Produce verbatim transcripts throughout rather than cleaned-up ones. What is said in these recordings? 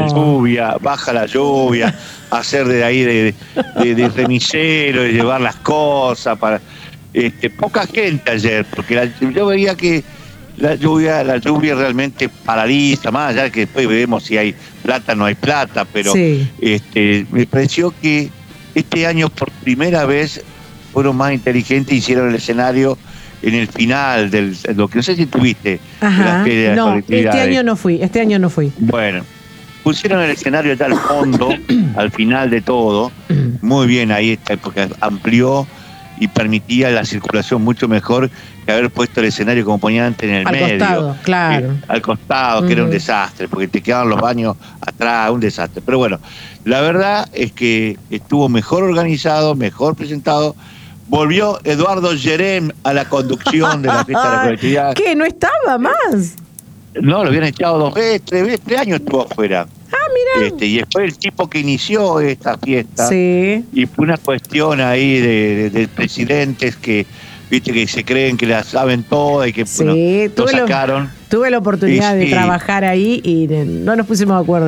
la lluvia, baja la lluvia, hacer de ahí de, de, de remisero, de llevar las cosas para este, poca gente ayer, porque la, yo veía que la lluvia, la lluvia realmente paraliza, más allá de que después vemos si hay plata o no hay plata, pero sí. este, me pareció que este año por primera vez fueron más inteligentes y hicieron el escenario en el final del lo que no sé si tuviste. Ajá. De las No, este año no fui, este año no fui. Bueno, pusieron el escenario allá al fondo, al final de todo, muy bien ahí está, porque amplió y permitía la circulación mucho mejor que haber puesto el escenario como ponía antes en el al medio. Al costado, claro. Que, al costado, uh-huh. que era un desastre, porque te quedaban los baños atrás, un desastre. Pero bueno, la verdad es que estuvo mejor organizado, mejor presentado. Volvió Eduardo Yerem a la conducción de la fiesta de la colectividad. ¿Qué? ¿No estaba más? No, lo habían echado dos veces, tres veces, tres años estuvo afuera. Ah, mira. Este, y después el tipo que inició esta fiesta. Sí. Y fue una cuestión ahí de, de, de presidentes que, viste, que se creen que la saben todas y que sí, bueno, tuve lo sacaron. Lo, tuve la oportunidad y, de sí. trabajar ahí y no nos pusimos de acuerdo.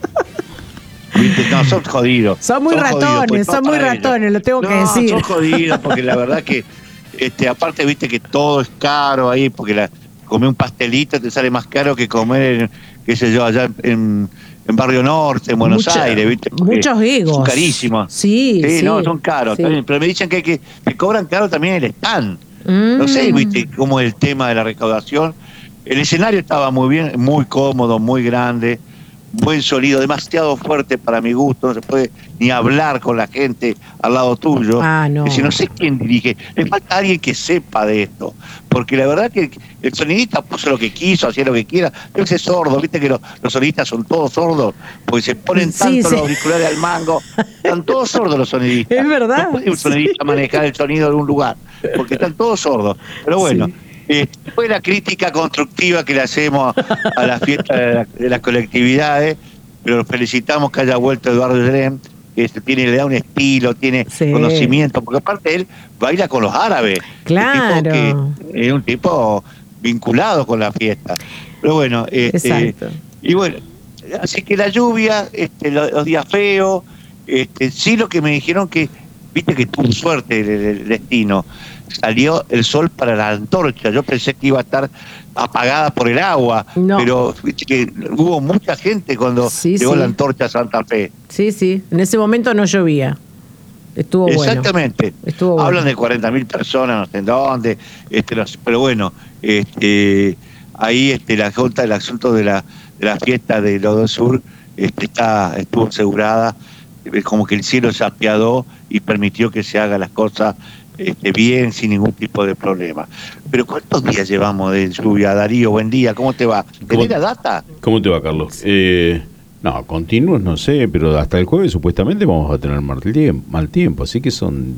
¿Viste? No, son jodidos. Son muy son ratones, jodidos, pues, son muy ratones, ellos. Lo tengo no, que decir. Son jodidos porque la verdad que, este, aparte, viste que todo es caro ahí, porque la, comer un pastelito te sale más caro que comer, en, qué sé yo, allá en, en Barrio Norte, en Buenos Mucha, Aires, viste. Muchos higos. Son carísimos. Sí, sí. sí no, son caros. Sí. También, pero me dicen que, hay que, que cobran caro también el stand. Mm. No sé, viste, cómo es el tema de la recaudación. El escenario estaba muy bien, muy cómodo, muy grande. Buen sonido, demasiado fuerte para mi gusto, no se puede ni hablar con la gente al lado tuyo. Ah, no. Si no sé quién dirige, le falta alguien que sepa de esto, porque la verdad que el sonidista puso lo que quiso, hacía lo que quiera, pero ese es sordo, viste que los, los sonidistas son todos sordos, porque se ponen sí, tanto sí. los auriculares al mango, están todos sordos los sonidistas. Es verdad. No puede un sonidista sí. manejar el sonido de un lugar, porque están todos sordos. Pero bueno. Sí. Eh, fue la crítica constructiva que le hacemos a la fiesta de, la, de las colectividades, pero felicitamos que haya vuelto Eduardo Yerem, que tiene, le da un estilo, tiene sí. conocimiento, porque aparte él baila con los árabes. Claro. Un tipo que es un tipo vinculado con la fiesta. Pero bueno, este, exacto. Y bueno, así que la lluvia, este, los, los días feos, este, sí lo que me dijeron que, viste que tuvo suerte el, el destino. Salió el sol para la antorcha. Yo pensé que iba a estar apagada por el agua, no. pero viste que hubo mucha gente cuando sí, llegó sí. la antorcha a Santa Fe. Sí, sí, en ese momento no llovía. Estuvo Exactamente. bueno. Estuvo Hablan bueno. de cuarenta mil personas, no sé en dónde, este, los, pero bueno, este, ahí este, la junta del asunto de la, de la fiesta de Lodo Sur este, está, estuvo asegurada, como que el cielo se apiadó y permitió que se hagan las cosas Este, bien, sin ningún tipo de problema. Pero ¿cuántos días llevamos de lluvia, Darío? Buen día, ¿cómo te va? ¿Tenés la data? ¿Cómo te va, Carlos? Eh, no, continuos no sé, pero hasta el jueves supuestamente vamos a tener mal tiempo, mal tiempo así que son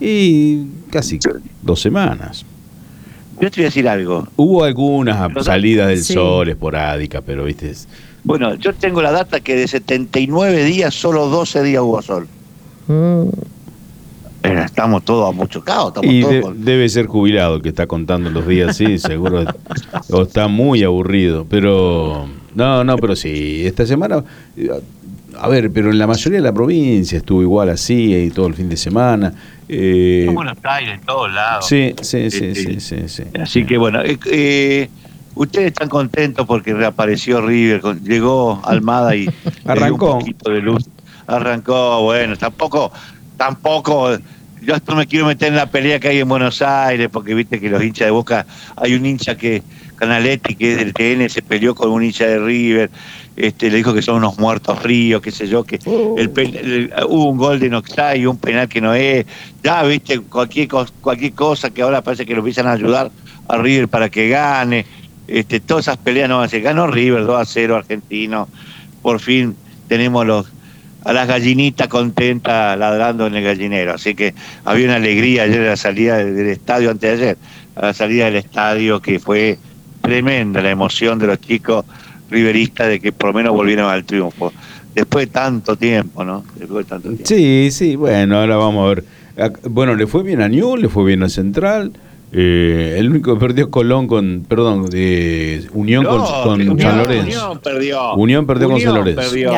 y casi dos semanas. Yo te voy a decir algo. Hubo algunas salidas del sí. sol esporádicas, pero viste... Bueno, yo tengo la data que de setenta y nueve días, solo doce días hubo sol. Mm. Estamos todos amuchucados. Estamos y todos de, con... debe ser jubilado el que está contando los días, sí, seguro. O está muy aburrido. Pero, no, no, pero sí, esta semana, a ver, pero en la mayoría de la provincia estuvo igual así, y todo el fin de semana. Eh, en Buenos Aires, en todos lados. Sí, sí, sí, eh, sí, eh, sí, sí. Así que bueno, eh, eh, ustedes están contentos porque reapareció River, con, llegó Almada y arrancó un poquito de luz. Arrancó, bueno, tampoco... Tampoco, yo esto me quiero meter en la pelea que hay en Buenos Aires, porque viste que los hinchas de Boca, hay un hincha que, Canaletti, que es del T N, se peleó con un hincha de River, este, le dijo que son unos muertos fríos, qué sé yo, que uh. el, el, hubo un gol de Noxay, un penal que no es, ya viste, cualquier, cualquier cosa que ahora parece que lo empiezan a ayudar a River para que gane, este, todas esas peleas no van a ser, ganó River dos a cero argentino, por fin tenemos los a las gallinitas contentas ladrando en el gallinero, así que había una alegría ayer a la salida del estadio, antes de ayer, a la salida del estadio, que fue tremenda la emoción de los chicos riveristas de que por lo menos volvieron al triunfo, después de tanto tiempo, ¿no? Después de tanto tiempo. Sí, sí, bueno, ahora vamos a ver, bueno, le fue bien a Newell's, le fue bien a Central. Eh, el único que perdió Colón con, perdón, de Unión no, con, con Unión, San Lorenzo. Unión perdió. Unión perdió Unión con San Lorenzo. Perdió.